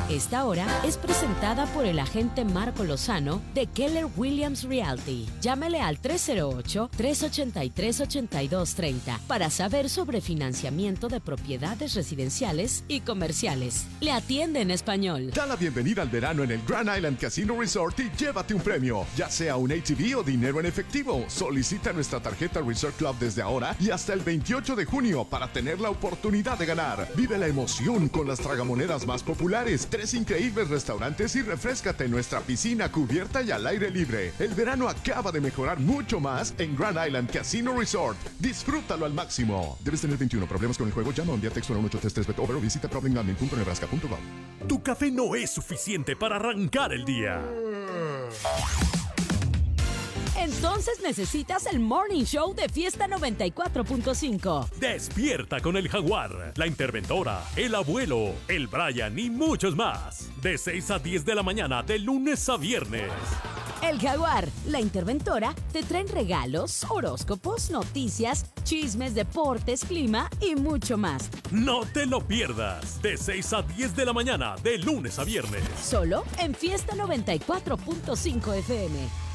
Esta hora es presentada por el agente Marco Lozano de Keller Williams Realty. Llámele al 308-383-8230 para saber sobre financiamiento de propiedades residenciales y comerciales. Le atiende en español. Da la bienvenida al verano en el Grand Island Casino Resort y llévate un premio, ya sea un ATV o dinero en efectivo. Solicita nuestra tarjeta Resort Club desde ahora y hasta el 28 de junio para tener la oportunidad de ganar. Vive la emoción con las tragamonedas más populares, 3 increíbles restaurantes y refréscate en nuestra piscina cubierta y al aire libre. El verano acaba de mejorar mucho más en Grand Island Casino Resort. Disfrútalo al máximo. Debes tener 21. ¿Problemas con el juego? Llama o envía texto a 1833 o visita problemgambling.nebraska.gov. Tu café no es suficiente para arrancar el día. Entonces necesitas el Morning Show de Fiesta 94.5. Despierta con el Jaguar, la interventora, el abuelo, el Brian y muchos más. De 6 a 10 de la mañana, de lunes a viernes. El Jaguar, la interventora, te traen regalos, horóscopos, noticias, chismes, deportes, clima y mucho más. No te lo pierdas. De 6 a 10 de la mañana, de lunes a viernes. Solo en Fiesta 94.5 FM.